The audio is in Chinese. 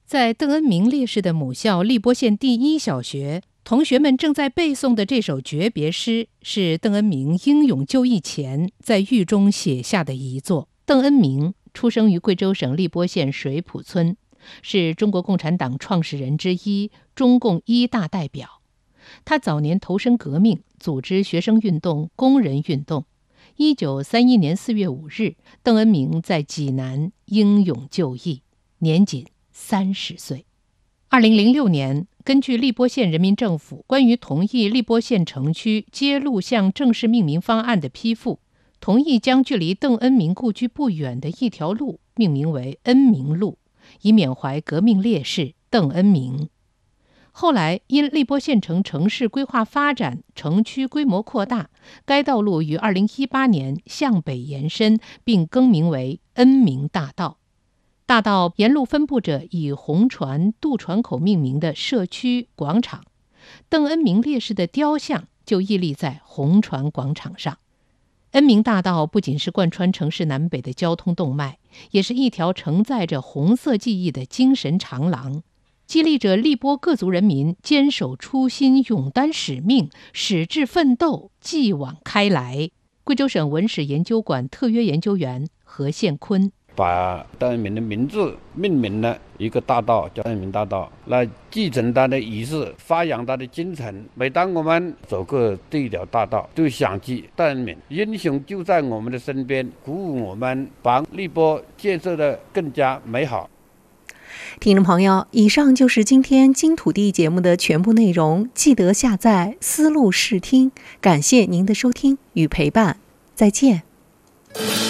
在邓恩铭烈士的母校荔波县第一小学，同学们正在背诵的这首诀别诗，是邓恩铭英勇就义前在狱中写下的遗作。邓恩铭出生于贵州省荔波县水浦村，是中国共产党创始人之一，中共一大代表。他早年投身革命，组织学生运动、工人运动。1931年4月5日，邓恩铭在济南英勇就义，年仅30岁。2006年，根据荔波县人民政府关于同意荔波县城区街路巷正式命名方案的批复，同意将距离邓恩铭故居不远的一条路命名为恩铭路，以缅怀革命烈士邓恩铭。后来因荔波县城市规划发展，城区规模扩大，该道路于2018年向北延伸，并更名为恩铭大道。大道沿路分布着以红船渡船口命名的社区广场，邓恩铭烈士的雕像就屹立在红船广场上。恩铭大道不仅是贯穿城市南北的交通动脉，也是一条承载着红色记忆的精神长廊，激励着荔波各族人民坚守初心、勇担使命、矢志奋斗、继往开来。贵州省文史研究馆特约研究员何宪坤把邓恩铭的名字命名了一个大道，叫恩铭大道，来继承他的仪式，发扬他的精神。每当我们走过这一条大道，都想起邓恩铭，英雄就在我们的身边，鼓舞我们把荔波建设得更加美好。 听众朋友，以上就是今天金土地节目的全部内容，记得下载思路试听。感谢您的收听与陪伴，再见。